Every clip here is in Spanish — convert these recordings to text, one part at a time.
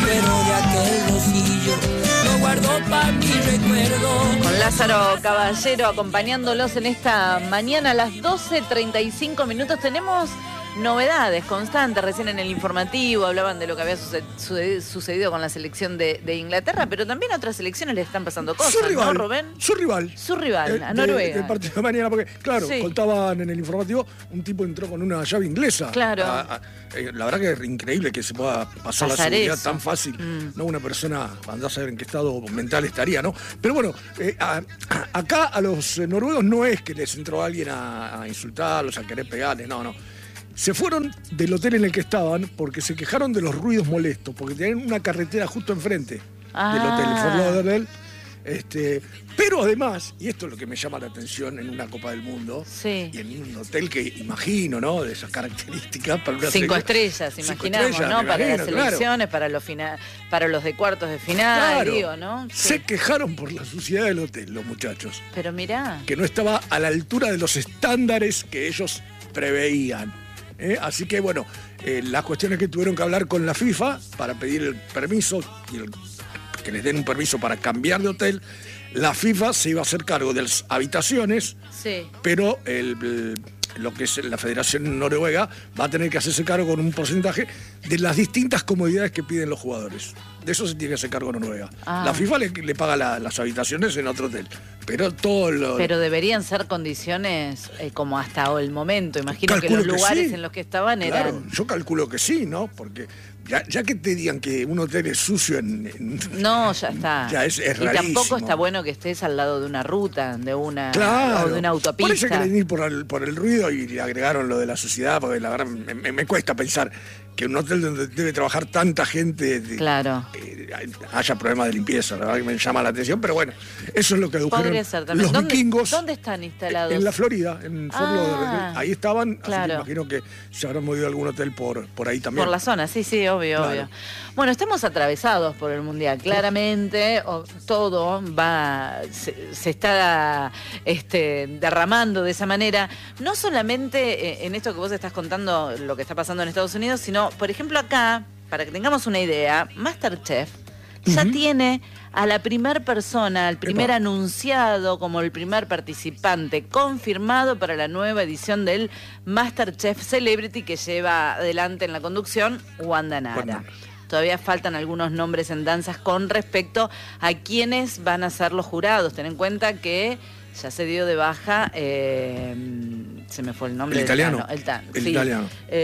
pero de aquel rosillo lo guardo para mi recuerdo. Con Lázaro Caballero acompañándolos en esta mañana a las 12:35 tenemos novedades constantes. Recién en el informativo hablaban de lo que había sucedido con la selección de Inglaterra, pero también a otras selecciones les están pasando cosas, ¿no, Rubén? Su rival. Su rival, a Noruega. El partido de mañana, porque, claro, Sí. contaban en el informativo, un tipo entró con una llave inglesa. Claro. La verdad que es increíble que se pueda pasar la Pasar seguridad eso. tan fácil. No, una persona, andá a saber en qué estado mental estaría, ¿no? Pero bueno, acá a los noruegos no es que les entró alguien a insultarlos, a querer pegarles, no. Se fueron del hotel en el que estaban porque se quejaron de los ruidos molestos, porque tenían una carretera justo enfrente del hotel, el Fort Lauderdale. Pero además, y esto es lo que me llama la atención en una Copa del Mundo, Sí. y en un hotel que imagino, ¿no? De esas características para una 5 selección. estrellas, 5 imaginamos, estrellas, ¿no? me Para imagino, las selecciones, para los de cuartos de final, Claro. digo, ¿no? Sí. Se quejaron por la suciedad del hotel, los muchachos, Pero mirá. que no estaba a la altura de los estándares que ellos preveían. Así que bueno, las cuestiones que tuvieron que hablar con la FIFA para pedir el permiso que les den un permiso para cambiar de hotel. La FIFA se iba a hacer cargo de las habitaciones, Sí. pero lo que es la Federación Noruega va a tener que hacerse cargo con un porcentaje de las distintas comodidades que piden los jugadores. De eso se tiene que hacer cargo Noruega. La FIFA le paga las habitaciones en otro hotel, pero todo lo... Pero deberían ser condiciones como hasta el momento. Imagino que Calculo los lugares sí. en los que estaban Claro, eran... yo calculo que sí, ¿no? Porque ya que te digan que un hotel es sucio No, ya está. Ya es y rarísimo. tampoco está bueno que estés al lado de una ruta, de una Claro. o de una autopista. Por eso quieren ir por el ruido y le agregaron lo de la sociedad, porque la verdad me cuesta pensar que un hotel donde debe trabajar tanta gente Claro. haya problemas de limpieza. La verdad que me llama la atención, pero bueno, eso es lo que adujeron Podría ser también. los vikingos. ¿Dónde están instalados? En la Florida, en Fort Lauderdale. Ahí estaban, claro. así que imagino que se habrán movido a algún hotel por ahí también. Por la zona, sí, obvio, Claro. obvio. Bueno, estamos atravesados por el Mundial, claramente, todo se está derramando de esa manera, no solamente en esto que vos estás contando, lo que está pasando en Estados Unidos, sino, por ejemplo, acá, para que tengamos una idea, MasterChef ya tiene a la primer persona, al primer anunciado como el primer participante confirmado para la nueva edición del MasterChef Celebrity que lleva adelante en la conducción Wanda Nara. Todavía faltan algunos nombres en danzas con respecto a quiénes van a ser los jurados. Ten en cuenta que ya se dio de baja, se me fue el nombre. El italiano. El italiano.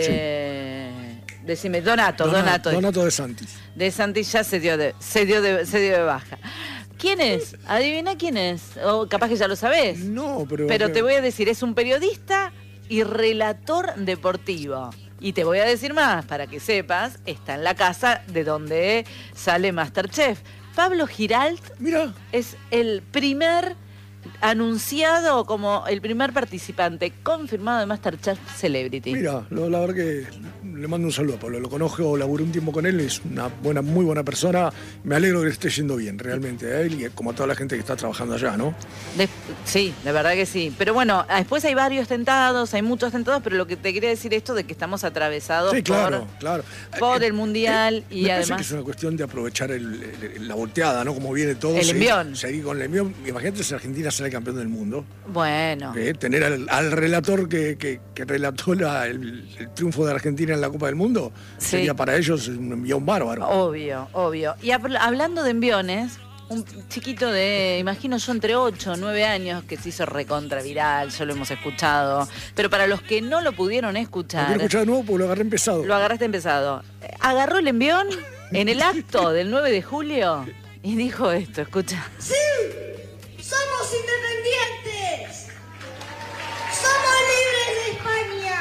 Decime, Donato de Santis. De Santis ya se dio de baja. ¿Quién es? Adivina quién es. O capaz que ya lo sabés. No, pero... Pero te voy a decir, es un periodista y relator deportivo. Y te voy a decir más, para que sepas, está en la casa de donde sale MasterChef. Pablo Giralt es el primer anunciado como el primer participante confirmado de MasterChef Celebrity. Mira, la verdad que le mando un saludo a Pablo. Lo conozco, laburé un tiempo con él, es una muy buena persona. Me alegro que le esté yendo bien, realmente, a él y como a toda la gente que está trabajando allá, ¿no? Sí, de verdad que sí. Pero bueno, después hay varios tentados, hay muchos tentados, pero lo que te quería decir esto de que estamos atravesados por el Mundial y me además... parece que es una cuestión de aprovechar la volteada, ¿no? Como viene todo. El envión. Seguir con el envión. Imagínate si Argentina sale campeón del mundo. Bueno. Tener al relator que relató el triunfo de Argentina en la Copa del Mundo sería para ellos un envión bárbaro. Obvio. Y hablando de enviones, un chiquito de, imagino yo, entre 8 o 9 años que se hizo recontra viral, ya lo hemos escuchado. Pero para los que no lo pudieron escuchar... Lo quiero escuchar de nuevo porque lo agarré empezado. Lo agarraste empezado. Agarró el envión en el acto del 9 de julio y dijo esto, escucha. ¡Sí! ¡Somos independientes! ¡Somos libres de España!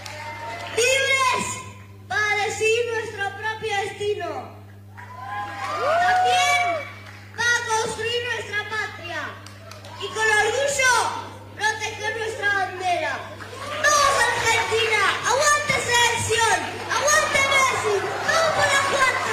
¡Libres para decidir nuestro propio destino! También para construir nuestra patria y con orgullo proteger nuestra bandera. ¡Vamos Argentina! ¡Aguante selección! ¡Aguante Messi! ¡Vamos por la cuarta!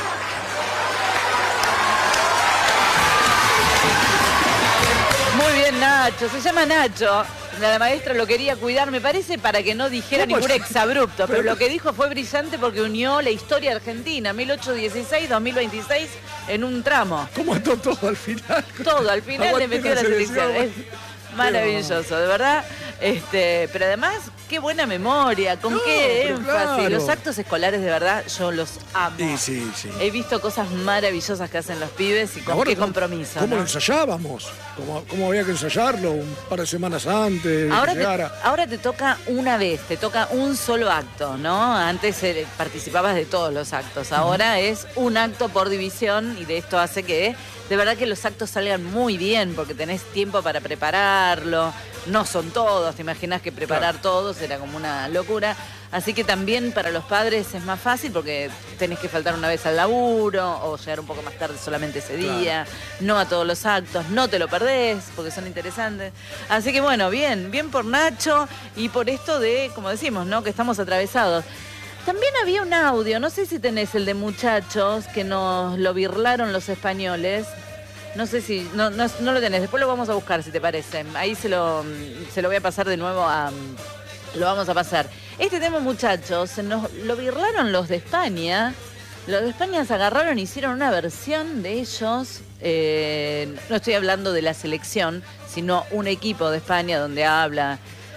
Muy bien, Nacho, se llama Nacho. La maestra lo quería cuidar, me parece, para que no dijera ¿Cómo ningún es? exabrupto, pero lo que dijo fue brillante porque unió la historia argentina, 1816-2026, en un tramo. ¿Cómo está todo al final? Todo, al final le Aguante metió la selección. Es maravilloso, de verdad. Pero además, qué buena memoria, con qué pero énfasis. claro. Los actos escolares, de verdad, yo los amo. Sí. He visto cosas maravillosas que hacen los pibes y con Ahora, qué compromiso. ¿Cómo ¿no? lo ensayábamos? ¿Cómo había que ensayarlo? Un par de semanas antes. de Ahora que llegara. ahora te toca una vez, te toca un solo acto, ¿no? Antes participabas de todos los actos, ahora es un acto por división y de esto hace que de verdad que los actos salgan muy bien porque tenés tiempo para prepararlo, no son todos, te imaginas que preparar todos era como una locura, así que también para los padres es más fácil porque tenés que faltar una vez al laburo o llegar un poco más tarde solamente ese día, no a todos los actos, no te lo perdés porque son interesantes. Así que bueno, bien por Nacho y por esto de, como decimos, ¿no? Que estamos atravesados. También había un audio, no sé si tenés el de muchachos, que nos lo birlaron los españoles. No sé si, no lo tenés, después lo vamos a buscar si te parece. Ahí se lo voy a pasar de nuevo lo vamos a pasar. Este tema, muchachos, nos lo birlaron los de España. Los de España se agarraron y hicieron una versión de ellos. No estoy hablando de la selección, sino un equipo de España donde habla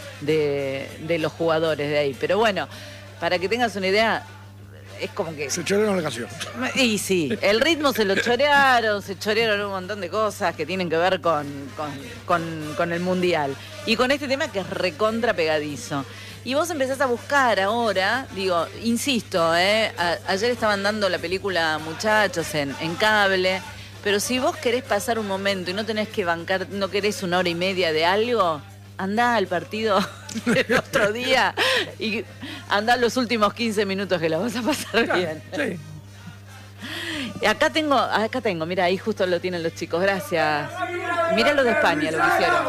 de los jugadores de ahí. Pero bueno, para que tengas una idea, es como que... Se chorearon la canción. Y sí, el ritmo se chorearon un montón de cosas que tienen que ver con el Mundial. Y con este tema que es recontra pegadizo. Y vos empezás a buscar ahora, digo, insisto, ayer estaban dando la película Muchachos en cable, pero si vos querés pasar un momento y no tenés que bancar, no querés una hora y media de algo, andá al partido del otro día y andá los últimos 15 minutos que lo vas a pasar bien. Sí. Y acá tengo, mira, ahí justo lo tienen los chicos, gracias. Mira lo de España, lo que hicieron.